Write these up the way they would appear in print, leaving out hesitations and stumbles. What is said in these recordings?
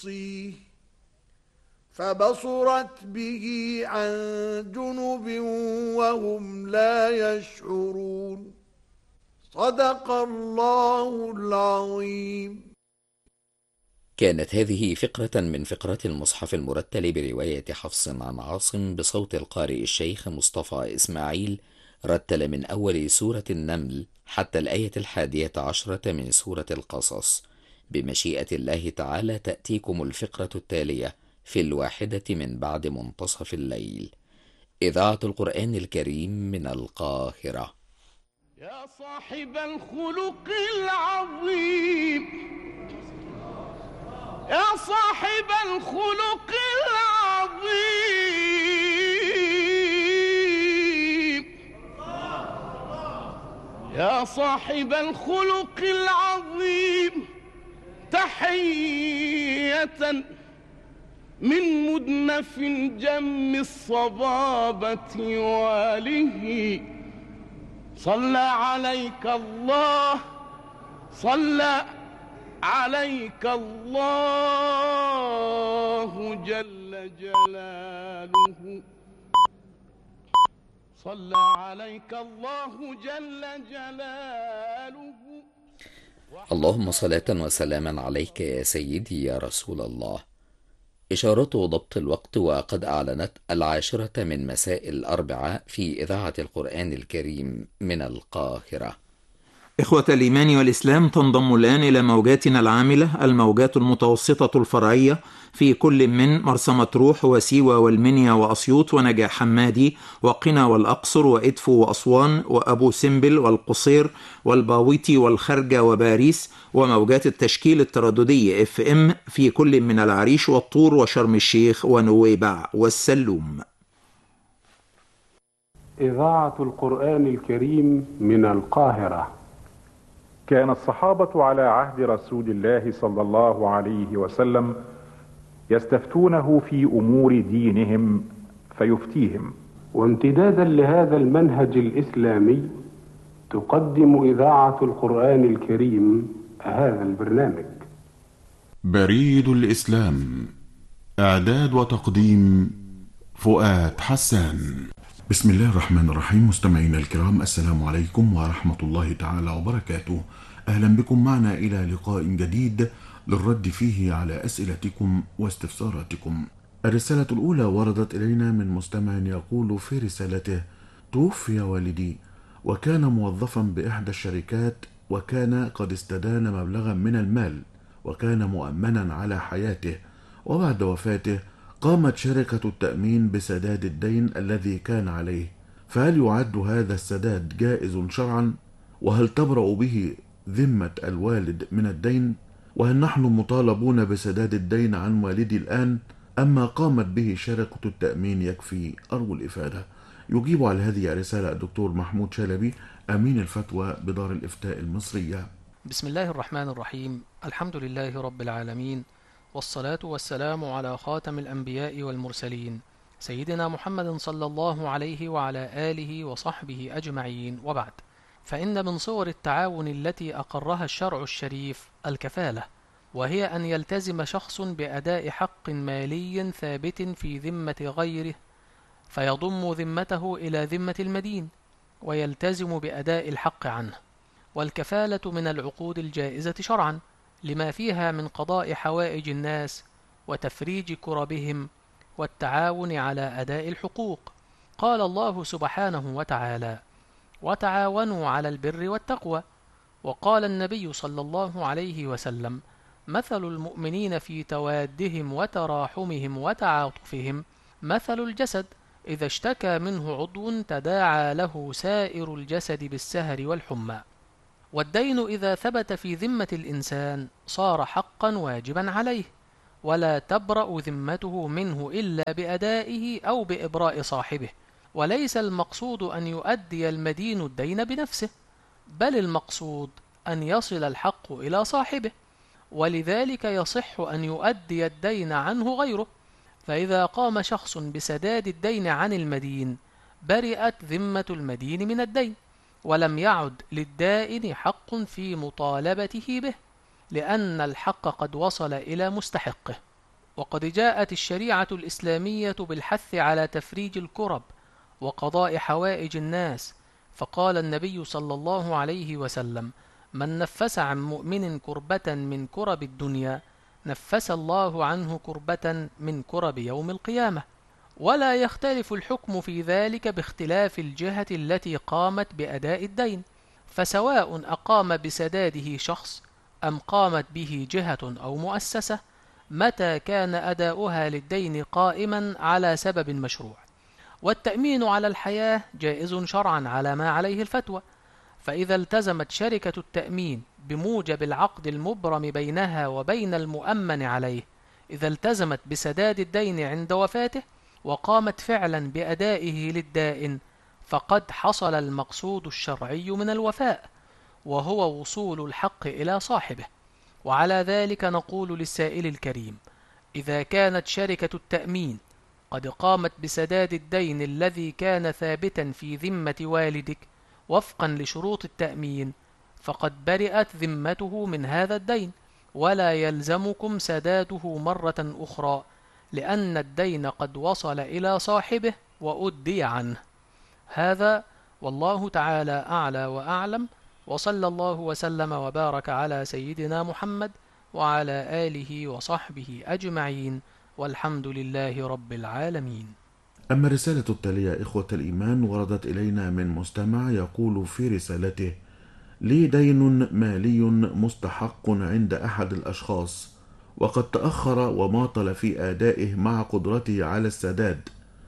فبصرت به عن جنب وهم لا يشعرون. صدق الله العظيم. كانت هذه فقرة من فقرات المصحف المرتل برواية حفص عن عاصم بصوت القارئ الشيخ مصطفى إسماعيل. رتل من أول سورة النمل حتى الآية 11 من سورة القصص. بمشيئة الله تعالى تأتيكم الفقرة التالية في 1 من بعد منتصف الليل. إذاعة القرآن الكريم من القاهرة. يا صاحب الخلق العظيم، يا صاحب الخلق العظيم، يا صاحب الخلق العظيم، تحية من مدنف جم الصبابة واله. صلى عليك الله، صلى عليك الله جل جلاله، صلى عليك الله جل جلاله. اللهم صلاة وسلاما عليك يا سيدي يا رسول الله. إشارات ضبط الوقت، وقد أعلنت 10 من مساء الأربعاء في إذاعة القرآن الكريم من القاهرة. إخوة الإيمان والإسلام، تنضم الآن إلى موجاتنا العاملة الموجات المتوسطة الفرعية في كل من مرسى مطروح وسيوة والمنيا وأسيوط ونجع حمادي وقنا والأقصر وإدفو وأسوان وأبو سمبل والقصير والباويتي والخرجة وباريس، وموجات التشكيل الترددي FM في كل من العريش والطور وشرم الشيخ ونويبع والسلوم. إذاعة القرآن الكريم من القاهرة. كان الصحابة على عهد رسول الله صلى الله عليه وسلم يستفتونه في أمور دينهم فيفتيهم. وامتدادا لهذا المنهج الإسلامي تقدم إذاعة القرآن الكريم هذا البرنامج. بريد الإسلام، إعداد وتقديم فؤاد حسان. بسم الله الرحمن الرحيم. مستمعينا الكرام، السلام عليكم ورحمة الله تعالى وبركاته. أهلا بكم معنا إلى لقاء جديد للرد فيه على أسئلتكم واستفساراتكم. الرسالة الأولى وردت إلينا من مستمع يقول في رسالته: توفي والدي وكان موظفا بإحدى الشركات، وكان قد استدان مبلغا من المال وكان مؤمنا على حياته، وبعد وفاته قامت شركة التأمين بسداد الدين الذي كان عليه، فهل يعد هذا السداد جائز شرعا؟ وهل تبرأ به ذمة الوالد من الدين؟ وهل نحن مطالبون بسداد الدين عن والدي الآن؟ أما قامت به شركة التأمين يكفي؟ أرجو الإفادة. يجيب على هذه الرسالة الدكتور محمود شلبي، أمين الفتوى بدار الإفتاء المصرية. بسم الله الرحمن الرحيم. الحمد لله رب العالمين، والصلاة والسلام على خاتم الأنبياء والمرسلين سيدنا محمد صلى الله عليه وعلى آله وصحبه أجمعين، وبعد. فإن من صور التعاون التي أقرها الشرع الشريف الكفالة، وهي أن يلتزم شخص بأداء حق مالي ثابت في ذمة غيره، فيضم ذمته إلى ذمة المدين ويلتزم بأداء الحق عنه. والكفالة من العقود الجائزة شرعا، لما فيها من قضاء حوائج الناس وتفريج كربهم والتعاون على أداء الحقوق. قال الله سبحانه وتعالى: وتعاونوا على البر والتقوى. وقال النبي صلى الله عليه وسلم: مثل المؤمنين في توادهم وتراحمهم وتعاطفهم مثل الجسد إذا اشتكى منه عضو تداعى له سائر الجسد بالسهر والحمى. والدين إذا ثبت في ذمة الإنسان صار حقا واجبا عليه، ولا تبرأ ذمته منه إلا بأدائه أو بإبراء صاحبه. وليس المقصود أن يؤدي المدين الدين بنفسه، بل المقصود أن يصل الحق إلى صاحبه، ولذلك يصح أن يؤدي الدين عنه غيره. فإذا قام شخص بسداد الدين عن المدين برئت ذمة المدين من الدين، ولم يعد للدائن حق في مطالبته به، لأن الحق قد وصل إلى مستحقه. وقد جاءت الشريعة الإسلامية بالحث على تفريج الكرب وقضاء حوائج الناس، فقال النبي صلى الله عليه وسلم: من نفس عن مؤمن كربة من كرب الدنيا نفس الله عنه كربة من كرب يوم القيامة. ولا يختلف الحكم في ذلك باختلاف الجهة التي قامت بأداء الدين، فسواء أقام بسداده شخص أم قامت به جهة أو مؤسسة، متى كان أداؤها للدين قائما على سبب مشروع. والتأمين على الحياة جائز شرعا على ما عليه الفتوى، فإذا التزمت شركة التأمين بموجب العقد المبرم بينها وبين المؤمن عليه، إذا التزمت بسداد الدين عند وفاته وقامت فعلا بأدائه للدائن، فقد حصل المقصود الشرعي من الوفاء، وهو وصول الحق إلى صاحبه. وعلى ذلك نقول للسائل الكريم: إذا كانت شركة التأمين قد قامت بسداد الدين الذي كان ثابتا في ذمة والدك وفقا لشروط التأمين، فقد برئت ذمته من هذا الدين، ولا يلزمكم سداده مرة أخرى، لأن الدين قد وصل إلى صاحبه وأدي عنه. هذا والله تعالى أعلى وأعلم، وصلى الله وسلم وبارك على سيدنا محمد وعلى آله وصحبه أجمعين، والحمد لله رب العالمين. أما الرسالة التالية إخوة الإيمان وردت إلينا من مستمع يقول في رسالته: لي دين مالي مستحق عند أحد الأشخاص، وقد تأخر وماطل في أدائه مع قدرته على السداد،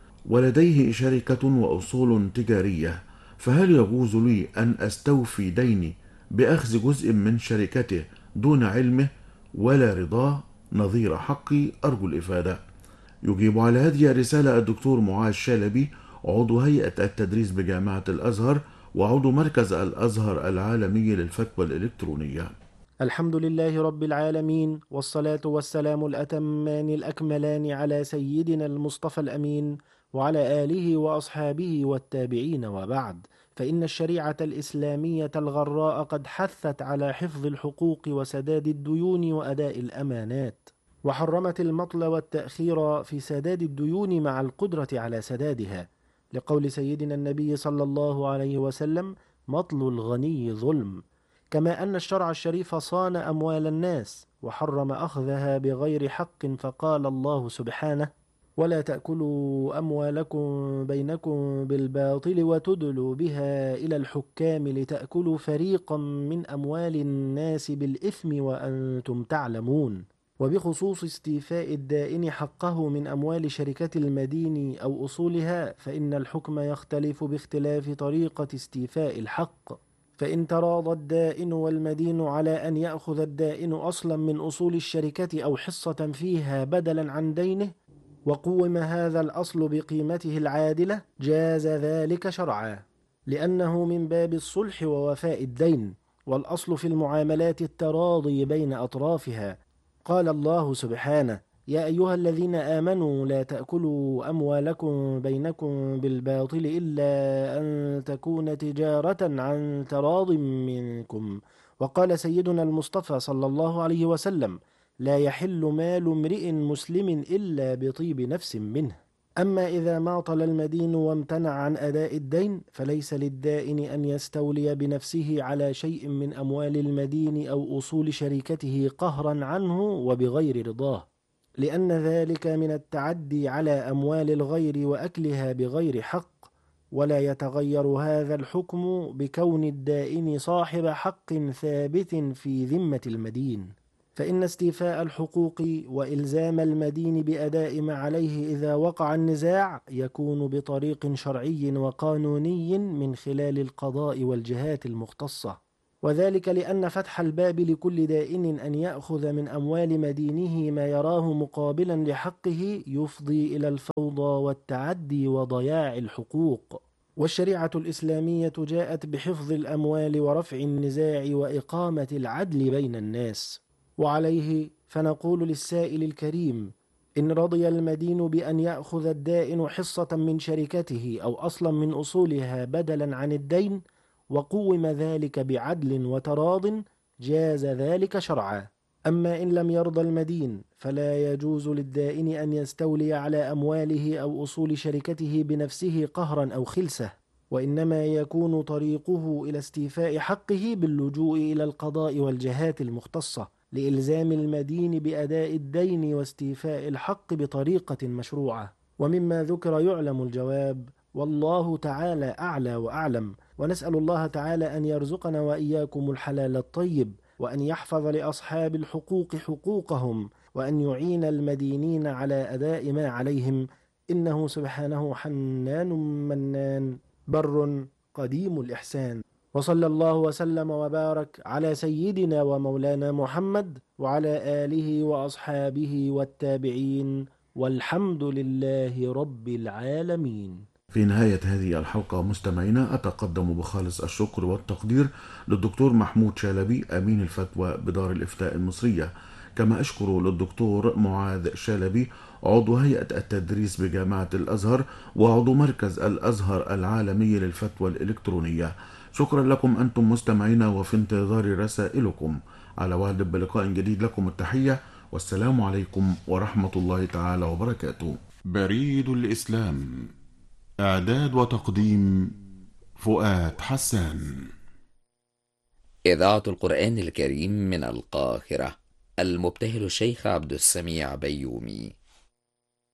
ولديه شركة وأصول تجارية، فهل يجوز لي أن أستوفي ديني بأخذ جزء من شركته دون علمه ولا رضاه نظير حقي؟ أرجو الإفادة. يجيب على هذه الرسالة الدكتور معاذ شلبي، عضو هيئة التدريس بجامعة الأزهر وعضو مركز الأزهر العالمي للفتوى الإلكترونية. الحمد لله رب العالمين، والصلاة والسلام الأتمان الأكملان على سيدنا المصطفى الأمين وعلى آله وأصحابه والتابعين، وبعد، فإن الشريعة الإسلامية الغراء قد حثت على حفظ الحقوق وسداد الديون وأداء الأمانات، وحرمت المطل والتأخير في سداد الديون مع القدرة على سدادها، لقول سيدنا النبي صلى الله عليه وسلم: مطل الغني ظلم. كما أن الشرع الشريف صان أموال الناس وحرم أخذها بغير حق، فقال الله سبحانه: ولا تأكلوا أموالكم بينكم بالباطل وتدلوا بها إلى الحكام لتأكلوا فريقا من أموال الناس بالإثم وأنتم تعلمون. وبخصوص استيفاء الدائن حقه من أموال شركة المدين أو أصولها، فإن الحكم يختلف باختلاف طريقة استيفاء الحق، فإن تراضى الدائن والمدين على أن يأخذ الدائن أصلا من أصول الشركة أو حصة فيها بدلا عن دينه، وقوم هذا الأصل بقيمته العادلة، جاز ذلك شرعا، لأنه من باب الصلح ووفاء الدين، والأصل في المعاملات التراضي بين أطرافها. قال الله سبحانه: يا أيها الذين آمنوا لا تأكلوا أموالكم بينكم بالباطل إلا أن تكون تجارة عن تراض منكم. وقال سيدنا المصطفى صلى الله عليه وسلم: لا يحل مال امرئ مسلم إلا بطيب نفس منه. أما إذا ماطل المدين وامتنع عن أداء الدين، فليس للدائن أن يستولي بنفسه على شيء من أموال المدين أو أصول شركته قهرا عنه وبغير رضاه، لأن ذلك من التعدي على أموال الغير وأكلها بغير حق. ولا يتغير هذا الحكم بكون الدائن صاحب حق ثابت في ذمة المدين، فإن استيفاء الحقوق وإلزام المدين بأداء ما عليه إذا وقع النزاع يكون بطريق شرعي وقانوني من خلال القضاء والجهات المختصة، وذلك لأن فتح الباب لكل دائن أن يأخذ من أموال مدينه ما يراه مقابلا لحقه يفضي إلى الفوضى والتعدي وضياع الحقوق. والشريعة الإسلامية جاءت بحفظ الأموال ورفع النزاع وإقامة العدل بين الناس. وعليه فنقول للسائل الكريم: إن رضي المدين بأن يأخذ الدائن حصة من شركته أو أصلا من أصولها بدلا عن الدين، وقوم ذلك بعدل وتراض، جاز ذلك شرعا، أما إن لم يرضى المدين فلا يجوز للدائن أن يستولي على أمواله أو أصول شركته بنفسه قهرا أو خلسة، وإنما يكون طريقه إلى استيفاء حقه باللجوء إلى القضاء والجهات المختصة لإلزام المدين بأداء الدين واستيفاء الحق بطريقة مشروعة. ومما ذكر يعلم الجواب، والله تعالى أعلى وأعلم، ونسأل الله تعالى أن يرزقنا وإياكم الحلال الطيب، وأن يحفظ لأصحاب الحقوق حقوقهم، وأن يعين المدينين على أداء ما عليهم، إنه سبحانه حنان منان بر قديم الإحسان. وصلى الله وسلم وبارك على سيدنا ومولانا محمد وعلى آله وأصحابه والتابعين، والحمد لله رب العالمين. في نهاية هذه الحلقة مستمعينا أتقدم بخالص الشكر والتقدير للدكتور محمود شلبي أمين الفتوى بدار الإفتاء المصرية، كما أشكر للدكتور معاذ شلبي عضو هيئة التدريس بجامعة الأزهر وعضو مركز الأزهر العالمي للفتوى الإلكترونية. شكرا لكم أنتم مستمعينا، وفي انتظار رسائلكم. على وعد بلقاء جديد، لكم التحية والسلام عليكم ورحمة الله تعالى وبركاته. بريد الإسلام، إعداد وتقديم فؤاد حسان. إذاعة القرآن الكريم من القاهرة، المبتهل الشيخ عبد السميع بيومي.